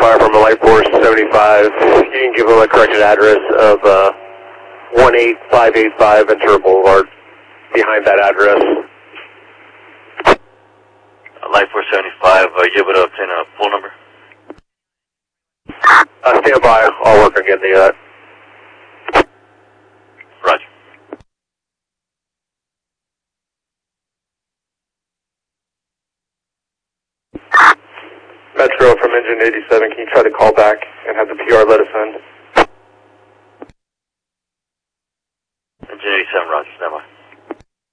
Standby from the Light Force 75. You can give them a corrected address of 18585 Ventura Boulevard. Behind that address. Light Force 75, you able to obtain a phone number? Stand by. I'll work on getting that. Roger. Metro from engine 87, can you try to call back and have the PR let us in? Engine 87, Roger, stand by.